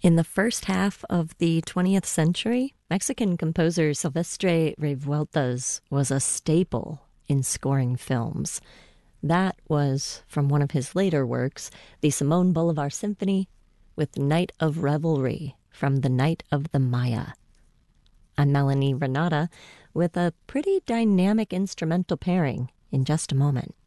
In the first half of the 20th century, Mexican composer Silvestre Revueltas was a staple in scoring films. That was from one of his later works, the Simon Bolivar Symphony, with Night of Revelry from The Night of the Maya. I'm Melanie Renata with a pretty dynamic instrumental pairing in just a moment.